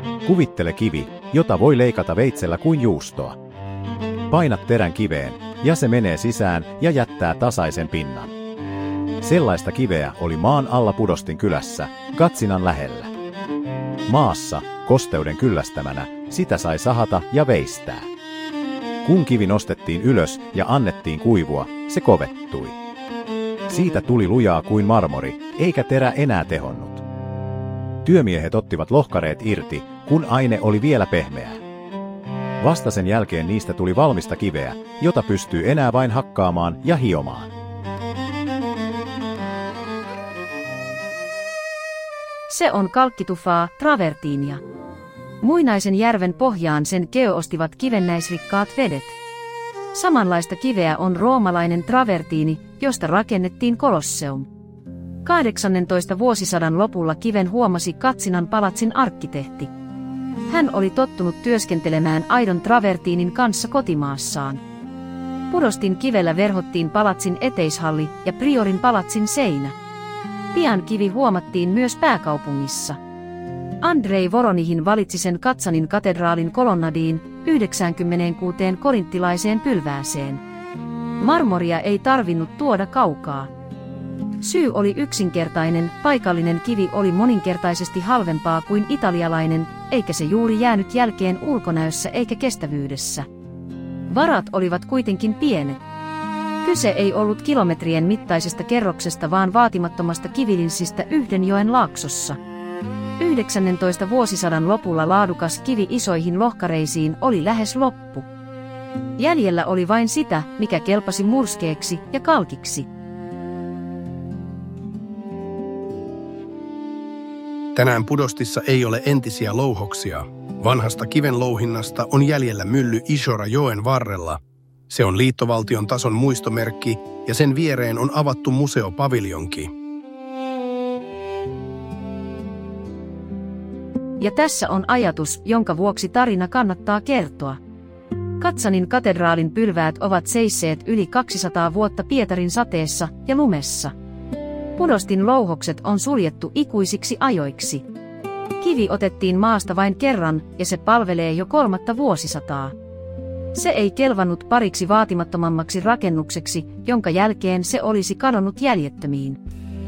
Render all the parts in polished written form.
Kuvittele kivi, jota voi leikata veitsellä kuin juustoa. Painat terän kiveen, ja se menee sisään ja jättää tasaisen pinnan. Sellaista kiveä oli maan alla Pudostin kylässä, Katsinan lähellä. Maassa, kosteuden kyllästämänä, sitä sai sahata ja veistää. Kun kivi nostettiin ylös ja annettiin kuivua, se kovettui. Siitä tuli lujaa kuin marmori, eikä terä enää tehonnut. Työmiehet ottivat lohkareet irti, kun aine oli vielä pehmeää. Vasta sen jälkeen niistä tuli valmista kiveä, jota pystyy enää vain hakkaamaan ja hiomaan. Se on kalkkitufaa, travertiinia. Muinaisen järven pohjaan sen ostivat kivennäisrikkaat vedet. Samanlaista kiveä on roomalainen travertiini, josta rakennettiin Kolosseum. 18. vuosisadan lopulla kiven huomasi Katsinan palatsin arkkitehti. Hän oli tottunut työskentelemään aidon travertiinin kanssa kotimaassaan. Pudostin kivellä verhottiin palatsin eteishalli ja priorin palatsin seinä. Pian kivi huomattiin myös pääkaupungissa. Andrei Voronihin valitsi sen Katsanin katedraalin kolonnadiin 96 korinttilaiseen pylvääseen. Marmoria ei tarvinnut tuoda kaukaa. Syy oli yksinkertainen, paikallinen kivi oli moninkertaisesti halvempaa kuin italialainen, eikä se juuri jäänyt jälkeen ulkonäössä eikä kestävyydessä. Varat olivat kuitenkin pienet. Kyse ei ollut kilometrien mittaisesta kerroksesta, vaan vaatimattomasta kivilinssistä yhden joen laaksossa. 19. vuosisadan lopulla laadukas kivi isoihin lohkareisiin oli lähes loppu. Jäljellä oli vain sitä, mikä kelpasi murskeeksi ja kalkiksi. Tänään Pudostissa ei ole entisiä louhoksia. Vanhasta kiven louhinnasta on jäljellä mylly Ishora-joen varrella. Se on liittovaltion tason muistomerkki ja sen viereen on avattu museopaviljonki. Ja tässä on ajatus, jonka vuoksi tarina kannattaa kertoa. Katsanin katedraalin pylväät ovat seisseet yli 200 vuotta Pietarin sateessa ja lumessa. Pudostin louhokset on suljettu ikuisiksi ajoiksi. Kivi otettiin maasta vain kerran ja se palvelee jo 3. vuosisataa. Se ei kelvannut pariksi vaatimattomammaksi rakennukseksi, jonka jälkeen se olisi kadonnut jäljettömiin.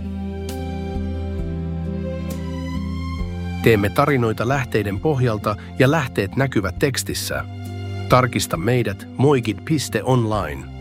Teemme tarinoita lähteiden pohjalta ja lähteet näkyvät tekstissä. Tarkista meidät moigit.online.